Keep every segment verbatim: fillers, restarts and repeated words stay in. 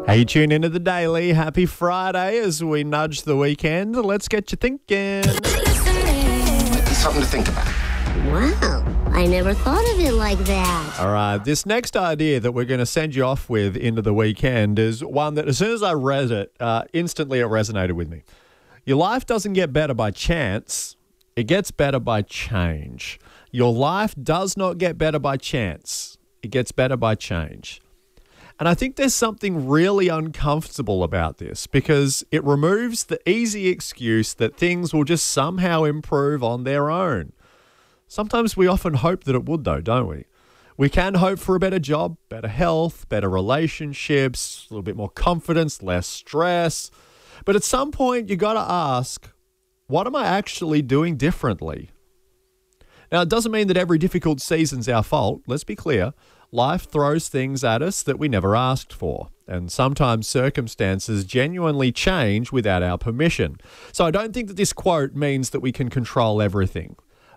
Hey, tune into the Daily. Happy Friday as we nudge the weekend. Let's get you thinking. Something to think about. Wow, I never thought of it like that. All right, this next idea that we're going to send you off with into the weekend is one that as soon as I read it, uh, instantly it resonated with me. Your life doesn't get better by chance. It gets better by change. Your life does not get better by chance. It gets better by change. And I think there's something really uncomfortable about this because it removes the easy excuse that things will just somehow improve on their own. Sometimes we often hope that it would though, don't we? We can hope for a better job, better health, better relationships, a little bit more confidence, less stress. But at some point you got to ask, what am I actually doing differently? Now, it doesn't mean that every difficult season's our fault. Let's be clear. Life throws things at us that we never asked for, and sometimes circumstances genuinely change without our permission. So I don't think that this quote means that we can control everything.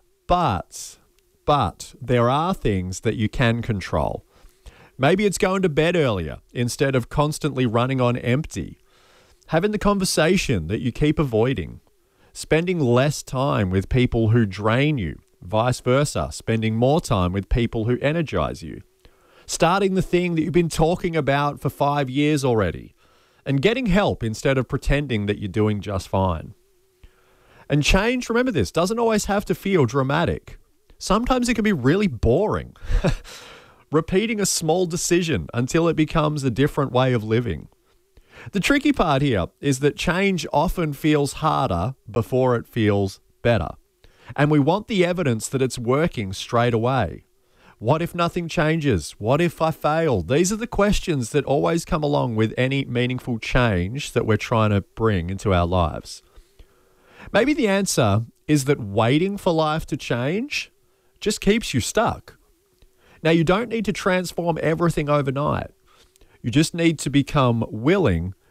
But, but there are things that you can control. Maybe it's going to bed earlier instead of constantly running on empty. Having the conversation that you keep avoiding. Spending less time with people who drain you. Vice versa, spending more time with people who energize you. Starting the thing that you've been talking about for five years already. And getting help instead of pretending that you're doing just fine. And change, remember this, doesn't always have to feel dramatic. Sometimes it can be really boring. Repeating a small decision until it becomes a different way of living. The tricky part here is that change often feels harder before it feels better. And we want the evidence that it's working straight away. What if nothing changes? What if I fail? These are the questions that always come along with any meaningful change that we're trying to bring into our lives. Maybe the answer is that waiting for life to change just keeps you stuck. Now, you don't need to transform everything overnight. You just need to become willing